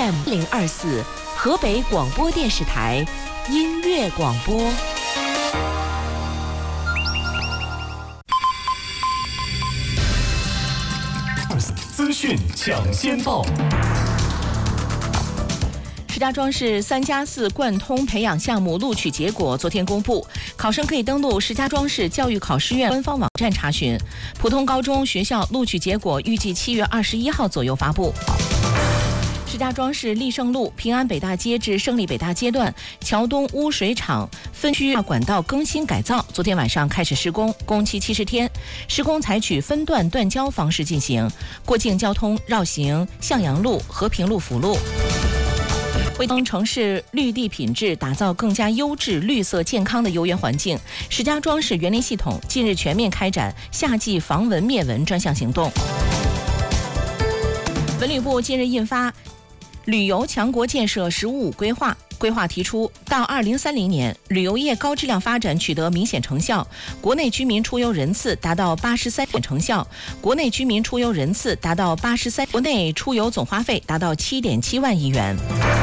FM024，河北广播电视台音乐广播。 资讯抢先报。 石家庄市3+4贯通培养项目录取结果昨天公布，考生可以登录石家庄市教育考试院官方网站查询。普通高中学校录取结果预计7月21号左右发布。石家庄市立盛路平安北大街至胜利北大街段桥东污水厂分区管道更新改造，昨天晚上开始施工，工期70天。施工采取分段断交方式进行，过境交通绕行向阳路、和平路辅路。为将城市绿地品质打造更加优质、绿色、健康的游园环境，石家庄市园林系统近日全面开展夏季防蚊灭蚊专项行动。文旅部近日印发旅游强国建设“十五五”规划，规划提出，到2030年，旅游业高质量发展取得明显成效，国内居民出游人次达到83%成效，国内居民出游人次达到83%，国内出游总花费达到7.7万亿元。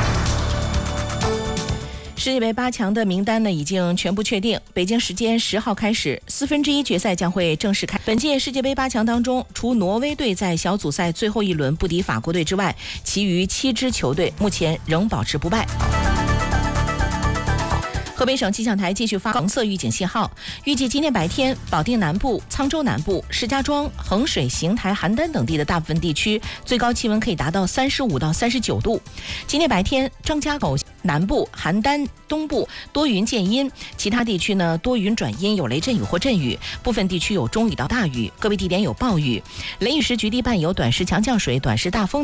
世界杯8强的名单呢已经全部确定，北京时间10号开始，1/4决赛将会正式开。本届世界杯8强当中，除挪威队在小组赛最后一轮不敌法国队之外，其余7支球队目前仍保持不败。河北省气象台继续发黄色预警信号，预计今天白天，保定南部、沧州南部、石家庄、衡水、邢台、邯郸等地的大部分地区最高气温可以达到35到39度。今天白天，张家口南部、邯郸东部多云见阴，其他地区呢多云转阴，有雷阵雨或阵雨，部分地区有中雨到大雨，个别地点有暴雨。雷雨时局地伴有短时强降水、短时大风。